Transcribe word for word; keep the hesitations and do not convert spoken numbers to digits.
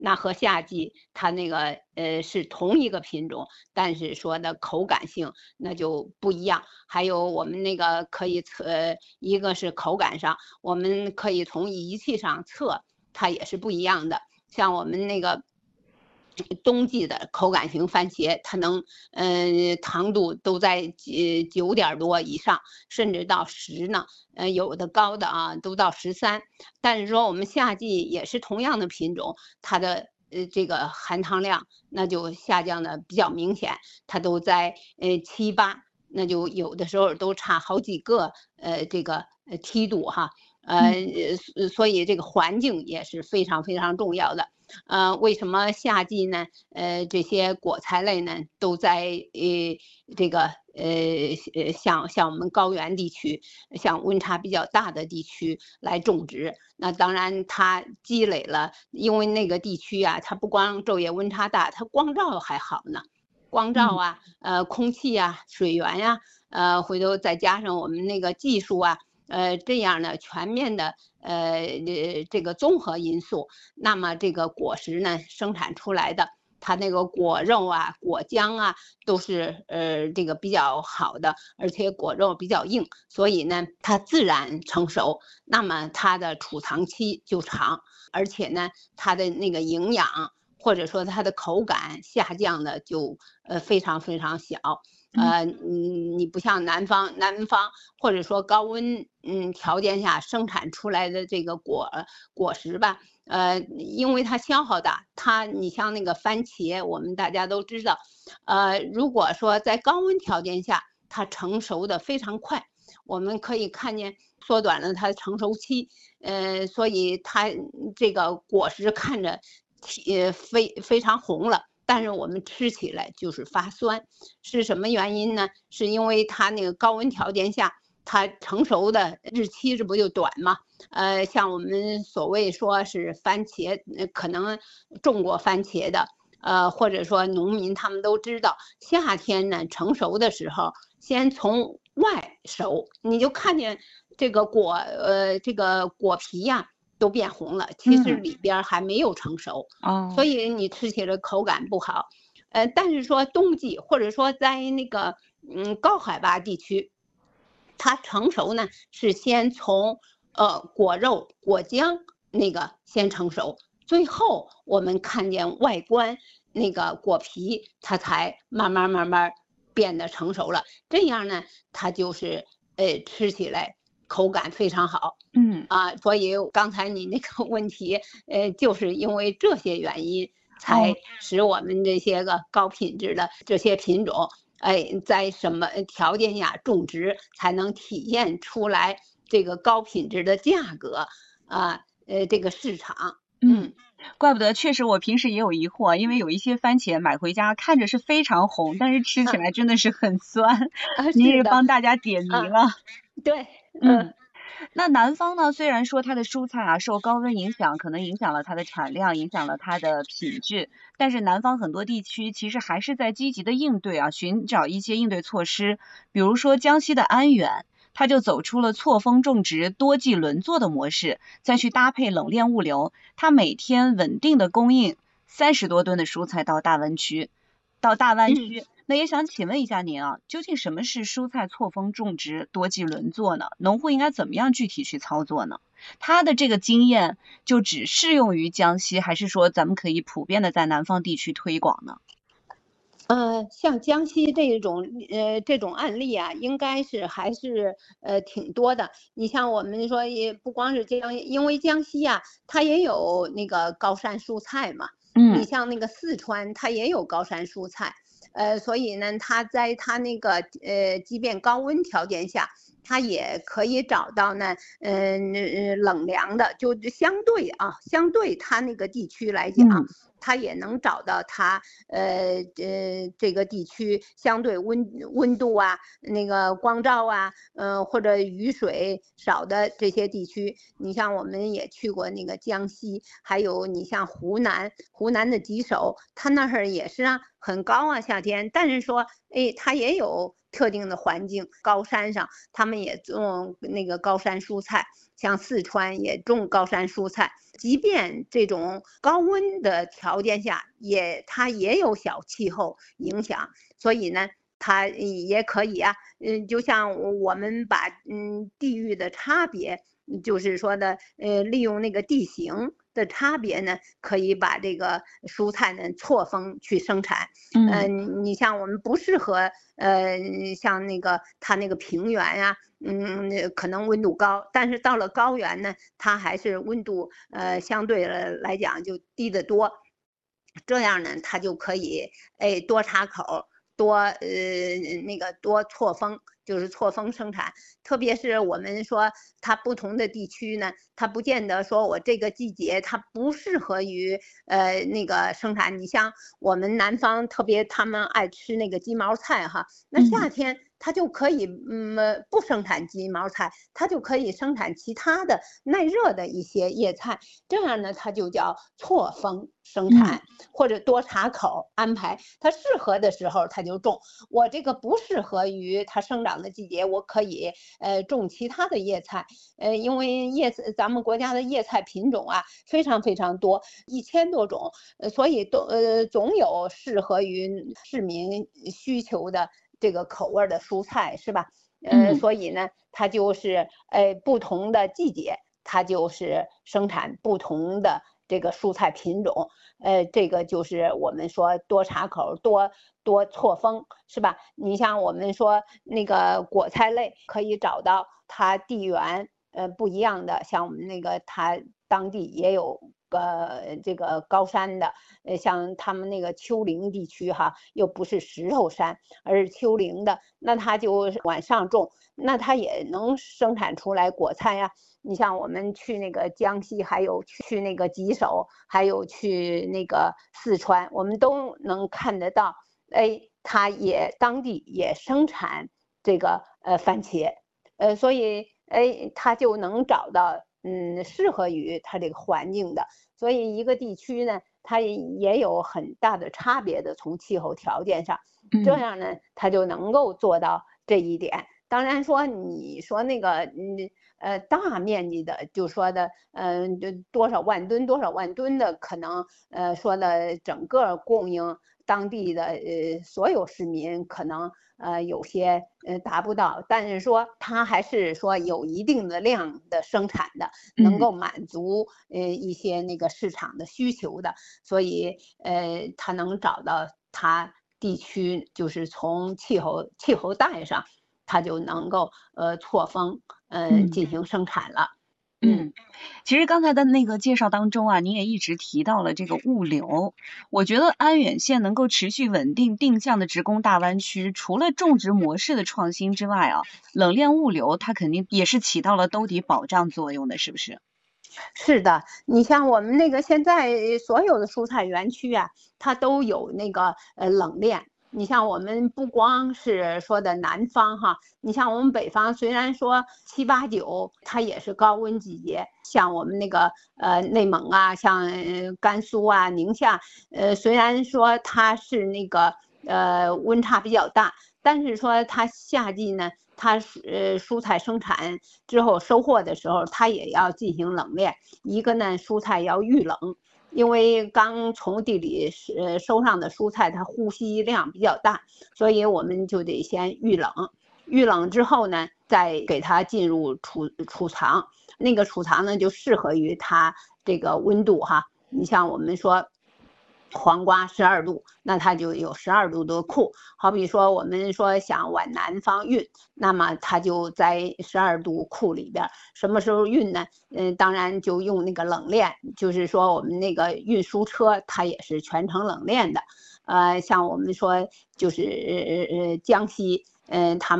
那和夏季它那个呃是同一个品种，但是说的口感性那就不一样。还有我们那个可以测，呃一个是口感上，我们可以从仪器上测，它也是不一样的。像我们那个冬季的口感型番茄，它能，呃，糖度都在九九点多以上，甚至到十呢，呃，有的高的啊都到十三。但是说我们夏季也是同样的品种，它的呃这个含糖量那就下降的比较明显，它都在呃七八，那就有的时候都差好几个呃这个呃梯度哈。呃， 嗯所以这个环境也是非常非常重要的。呃，为什么夏季呢？呃，这些果菜类呢，都在呃这个呃呃像像我们高原地区，像温差比较大的地区来种植。那当然，它积累了，因为那个地区啊，它不光昼夜温差大，它光照还好呢。光照嗯啊，呃，空气呀、水源呀、呃，回头再加上我们那个技术啊，呃，这样的全面的呃呃这个综合因素，那么这个果实呢生产出来的，它那个果肉啊、果浆啊都是呃这个比较好的，而且果肉比较硬，所以呢它自然成熟，那么它的储藏期就长，而且呢它的那个营养或者说它的口感下降的就呃非常非常小。 嗯呃，嗯，你不像南方，南方或者说高温嗯条件下生产出来的这个果果实吧，呃，因为它消耗大，它你像那个番茄，我们大家都知道，呃，如果说在高温条件下，它成熟的非常快，我们可以看见缩短了它的成熟期，呃，所以它这个果实看着呃非非常红了。但是我们吃起来就是发酸，是什么原因呢？是因为它那个高温条件下，它成熟的日期这不就短吗？呃，像我们所谓说是番茄，呃可能种过番茄的，呃，或者说农民他们都知道，夏天呢成熟的时候，先从外熟，你就看见这个果，呃，这个果皮呀、都变红了，其实嗯， 里边还没有成熟，所哦， 以你吃起来口感不好。呃，但是说冬季或者说在那个嗯高海拔地区，它成熟呢是先从呃果肉果浆那个先成熟，最后我们看见外观那个果皮，它才慢慢慢慢变得成熟了。这样呢，它就是呃吃起来口感非常好。 嗯， 啊，所以刚才你那个问题，呃，就是因为这些原因，才哦。 使我们这些个高品质的这些品种，哎，在什么条件下种植才能体现出来这个高品质的价格啊？呃，这个市场。 嗯， 嗯怪不得，确实我平时也有疑惑，因为有一些番茄买回家看着是非常红，但是吃起嗯来真的是很酸。 啊， 您是的。 也帮大家点啊， 迷了。 对。 嗯， 嗯那南方呢，虽然说它的蔬菜啊受高温影响，可能影响了它的产量，影响了它的品质，但是南方很多地区其实还是在积极的应对啊，寻找一些应对措施。比如说江西的安远，它就走出了错峰种植、多季轮作的模式，再去搭配冷链物流，它每天稳定的供应三十多吨的蔬菜到大湾区，到大湾嗯。 区。那也想请问一下您啊，究竟什么是蔬菜错峰种植、多季轮作呢？农户应该怎么样具体去操作呢？他的这个经验就只适用于江西，还是说咱们可以普遍的在南方地区推广呢？ 呃，像江西这种呃这种案例啊，应该是还是呃挺多的。你像我们说，也不光是江，因为江西啊，它也有那个高山蔬菜嘛。你嗯像那个四川，它也有高山蔬菜，呃，所以呢，它在它那个呃，即便高温条件下，它也可以找到呢，嗯呃，冷凉的，就相对啊，相对它那个地区来讲。 嗯它也能找到它呃呃这个地区相对温温度啊、那个光照啊，呃或者雨水少的这些地区。你像我们也去过那个江西，还有你像湖南，湖南的吉首，它那儿也是啊，很高啊夏天，但是说哎它也有特定的环境，高山上他们也种那个高山蔬菜，像四川也种高山蔬菜。 即便这种高温的条件下，也它也有小气候影响，所以呢，它也可以啊，嗯，就像我们把嗯地域的差别，就是说的呃利用那个地形的差别呢，可以把这个蔬菜呢错峰去生产。嗯、呃，你像我们不适合呃像那个它那个平原呀、啊。嗯，可能温度高，但是到了高原呢，它还是温度呃相对来讲就低得多。这样呢，它就可以哎多插口，多呃那个多错峰，就是错峰生产。特别是我们说它不同的地区呢，它不见得说我这个季节它不适合于呃那个生产。你像我们南方特别他们爱吃那个鸡毛菜哈，那夏天。嗯它就可以嗯不生产鸡毛菜，它就可以生产其他的耐热的一些叶菜，这样呢它就叫错峰生产、嗯、或者多插口安排，它适合的时候它就种，我这个不适合于它生长的季节，我可以呃种其他的叶菜，呃因为叶子咱们国家的叶菜品种啊非常非常多，一千多种，呃所以都呃总有适合于市民需求的这个口味的蔬菜是吧？呃，所以呢，它就是呃不同的季节，它就是生产不同的这个蔬菜品种。呃，这个就是我们说多插口、多多错峰是吧？你像我们说那个果菜类，可以找到它地缘呃不一样的，像我们那个它当地也有。呃，这个高山的，呃，像他们那个丘陵地区哈，又不是石头山，而是丘陵的，那它就往上种，那它也能生产出来果菜呀。你像我们去那个江西，还有去那个吉首，还有去那个四川，我们都能看得到，哎，它也当地也生产这个呃番茄，呃，所以哎，它就能找到。嗯，适合于它这个环境的，所以一个地区呢，它也有很大的差别的，从气候条件上，这样呢，它就能够做到这一点。当然说，你说那个，嗯，呃，大面积的，就说的，嗯、呃，多少万吨、多少万吨的，可能，呃，说的整个供应当地的，呃，所有市民可能。呃，有些呃达不到，但是说它还是说有一定的量的生产的，能够满足呃一些那个市场的需求的，所以呃它能找到它地区就是从气候气候带上，它就能够呃错峰呃进行生产了。 嗯，其实刚才的那个介绍当中啊，您也一直提到了这个物流。我觉得安远县能够持续稳定定向的直攻大湾区，除了种植模式的创新之外啊，冷链物流它肯定也是起到了兜底保障作用的，是不是？ 是的，你像我们那个现在所有的蔬菜园区啊，它都有那个呃冷链。你像我们不光是说的南方哈，你像我们北方，虽然说七八九它也是高温季节，像我们那个呃内蒙啊，像甘肃啊、宁夏，呃虽然说它是那个呃温差比较大，但是说它夏季呢。它呃蔬菜生产之后收获的时候，它也要进行冷链。一个呢，蔬菜要预冷，因为刚从地里呃收上的蔬菜，它呼吸量比较大，所以我们就得先预冷。预冷之后呢，再给它进入储储藏。那个储藏呢，就适合于它这个温度哈。你像我们说。黄瓜十二度，那它就有十二度的库。好比说，我们说想往南方运，那么它就在十二度库里边。什么时候运呢？嗯，当然就用那个冷链，就是说我们那个运输车它也是全程冷链的。呃，像我们说就是呃江西，嗯、呃，他们。